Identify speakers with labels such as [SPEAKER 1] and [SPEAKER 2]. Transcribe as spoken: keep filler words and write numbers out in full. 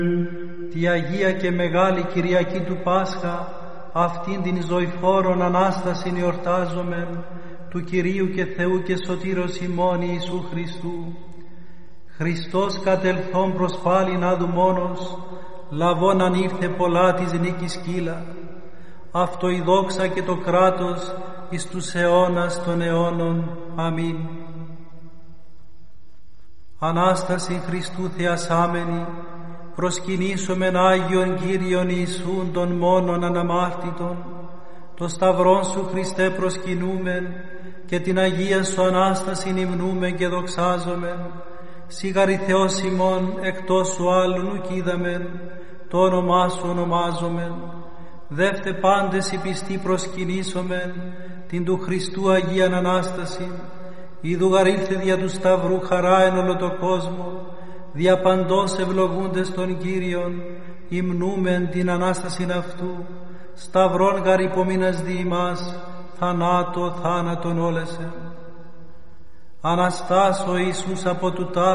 [SPEAKER 1] Τη Αγία και Μεγάλη Κυριακή του Πάσχα, αυτήν την ζωηφόρον Ανάστασιν εορτάζομεν, του Κυρίου και Θεού και Σωτήρος ημών Ιησού Χριστού. Χριστός κατελθόν προς πάλιν άδου μόνος, λαβών αν ήρθε πολλά της νίκης κύλα. Αυτό η δόξα και το κράτος εις τους αιώνας των αιώνων. Αμήν. Ανάσταση Χριστού θεασάμενη, προσκυνήσομεν Άγιον Κύριον Ιησούν των μόνον αναμάρτητον, το Σταυρόν Σου Χριστέ προσκυνούμεν και την Αγία Σου Ανάστασιν υμνούμεν και δοξάζομεν. Σιγαρη Θεός ημών εκτός Σου άλλου ουκ είδαμεν, το όνομά Σου ονομάζομεν. Δεύτε πάντες οι πιστοί προσκυνήσομεν την του Χριστού Αγίαν Ανάστασιν, είδου γαρήλθε δια του Σταυρού χαρά εν όλο το κόσμο, δια παντός ευλογούντες τον Κύριον, υμνούμεν την Ανάστασιν αυτού, Σταυρόν γαρ υπομείνας δι' ημάς, θανάτω θάνατον όλεσεν. Αναστάς ο Ιησούς από του τάφου,